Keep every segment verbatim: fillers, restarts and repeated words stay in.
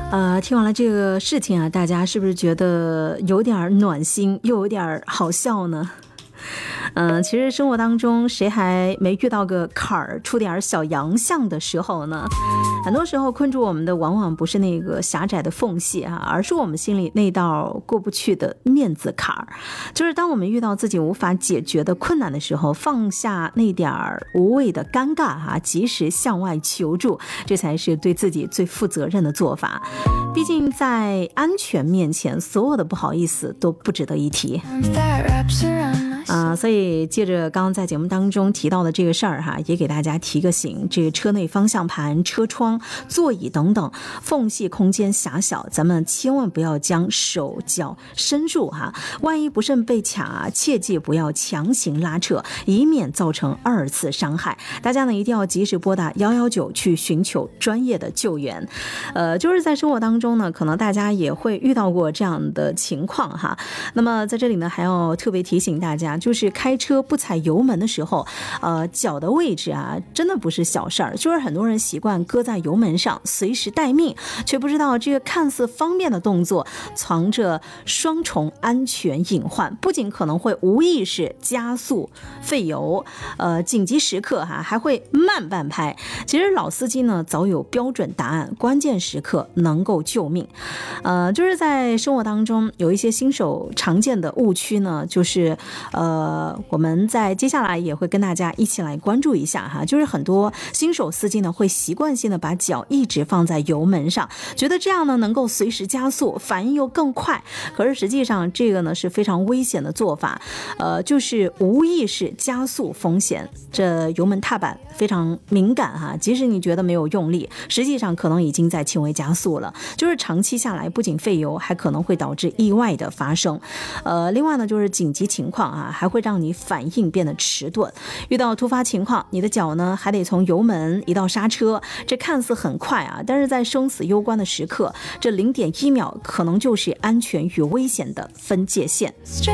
呃，听完了这个事情啊，大家是不是觉得有点暖心，又有点好笑呢？嗯、呃，其实生活当中谁还没遇到个坎儿出点小洋相的时候呢？很多时候困住我们的往往不是那个狭窄的缝隙啊，而是我们心里那道过不去的面子坎儿。就是当我们遇到自己无法解决的困难的时候，放下那点无谓的尴尬啊，及时向外求助，这才是对自己最负责任的做法。毕竟在安全面前，所有的不好意思都不值得一提。啊、呃，所以借着刚刚在节目当中提到的这个事儿哈，也给大家提个醒：这个车内方向盘、车窗、座椅等等缝隙空间狭小，咱们千万不要将手脚伸入哈，万一不慎被卡，切记不要强行拉扯，以免造成二次伤害。大家呢一定要及时拨打一一九去寻求专业的救援。呃，就是在生活当中呢，可能大家也会遇到过这样的情况哈。那么在这里呢，还要特别提醒大家，就是开车不踩油门的时候，呃，脚的位置啊，真的不是小事儿。就是很多人习惯搁在油门上，随时待命，却不知道这个看似方便的动作，藏着双重安全隐患。不仅可能会无意识加速费油，呃，紧急时刻哈、啊、还会慢半拍。其实老司机呢早有标准答案，关键时刻能够救命。呃，就是在生活当中有一些新手常见的误区呢，就是呃，我们在接下来也会跟大家一起来关注一下哈。就是很多新手司机呢会习惯性的把脚一直放在油门上，觉得这样呢能够随时加速，反应又更快。可是实际上这个呢是非常危险的做法，呃，就是无意识加速风险。这油门踏板非常敏感哈，即使你觉得没有用力，实际上可能已经在轻微加速了。就是长期下来，不仅费油，还可能会导致意外的发生。呃，另外呢，就是紧急情况啊，还会让你反应变得迟钝。遇到突发情况，你的脚呢还得从油门移到刹车，这看似很快啊，但是在生死攸关的时刻，这零点一秒可能就是安全与危险的分界线。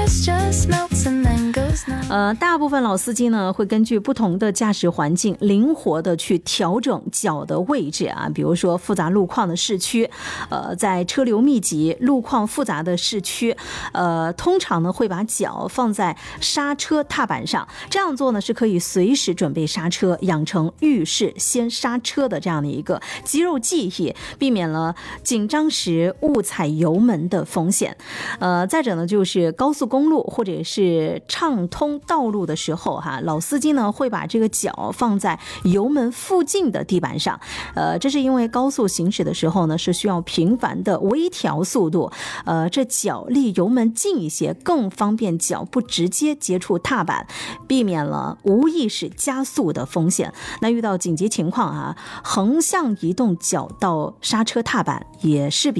呃，大部分老司机呢会根据不同的驾驶环境，灵活的去调整脚的位置啊。比如说复杂路况的市区，呃，在车流密集、路况复杂的市区，呃，通常呢会把脚放在刹车踏板上。这样做呢是可以随时准备刹车，养成遇事先刹车的这样的一个肌肉记忆，避免了紧张时误踩油门的风险。呃，再者呢，就是高速公路或者是畅通道路的时候哈，老司机呢会把这个脚放在油门附近的地板上。呃，这是因为高速行驶的时候呢是需要频繁的微调速度，呃，这脚离油门近一些，更方便脚不直接接触踏板，避免了无意识加速的风险。那遇到紧急情况啊，横向移动脚到刹车踏板也是比